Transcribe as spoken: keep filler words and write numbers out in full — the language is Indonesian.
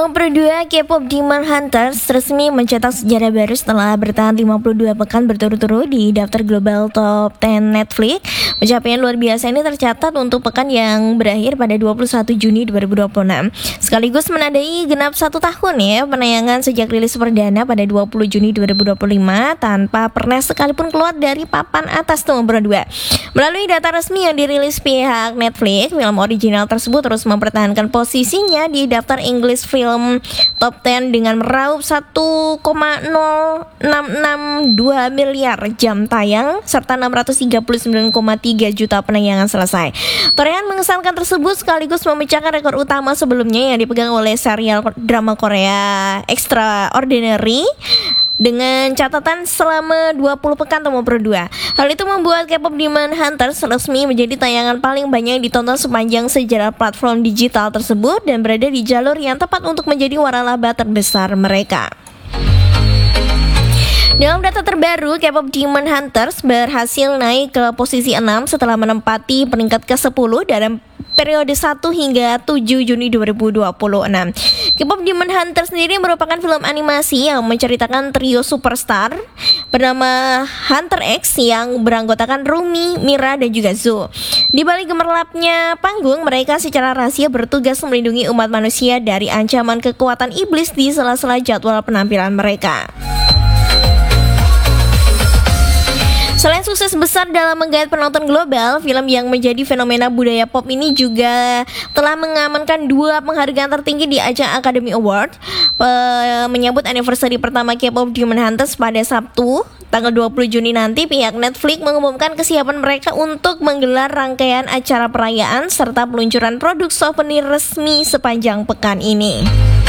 Nomor dua, K-pop Demon Hunters resmi mencetak sejarah baru setelah bertahan lima puluh dua pekan berturut-turut di daftar global top sepuluh Netflix. Pencapaian luar biasa ini tercatat untuk pekan yang berakhir pada dua puluh satu Juni dua ribu dua puluh enam, sekaligus menandai genap satu tahun ya penayangan sejak rilis perdana pada dua puluh Juni dua ribu dua puluh lima tanpa pernah sekalipun keluar dari papan atas nomor dua. Melalui data resmi yang dirilis pihak Netflix, film original tersebut terus mempertahankan posisinya di daftar English Film top sepuluh dengan meraup satu koma nol enam enam dua miliar jam tayang serta enam ratus tiga puluh sembilan koma tiga juta penayangan selesai. Torehan mengesankan tersebut sekaligus memecahkan rekor utama sebelumnya yang dipegang oleh serial drama Korea Extraordinary dengan catatan selama dua puluh pekan nomor dua. Hal itu membuat K-pop Demon Hunters resmi menjadi tayangan paling banyak yang ditonton sepanjang sejarah platform digital tersebut dan berada di jalur yang tepat untuk menjadi waralaba terbesar mereka. Dalam data terbaru, K-pop Demon Hunters berhasil naik ke posisi enam setelah menempati peringkat kesepuluh dalam periode satu hingga tujuh Juni dua ribu dua puluh enam. K-pop Demon Hunters sendiri merupakan film animasi yang menceritakan trio superstar bernama Hunter X yang beranggotakan Rumi, Mira, dan juga Zo. Di balik gemerlapnya panggung, mereka secara rahasia bertugas melindungi umat manusia dari ancaman kekuatan iblis di sela-sela jadwal penampilan mereka. Selain sukses besar dalam menggait penonton global, film yang menjadi fenomena budaya pop ini juga telah mengamankan dua penghargaan tertinggi di ajang Academy Award. Pe- menyambut anniversary pertama K-pop Demon Hunters pada Sabtu, tanggal dua puluh Juni nanti, pihak Netflix mengumumkan kesiapan mereka untuk menggelar rangkaian acara perayaan serta peluncuran produk souvenir resmi sepanjang pekan ini.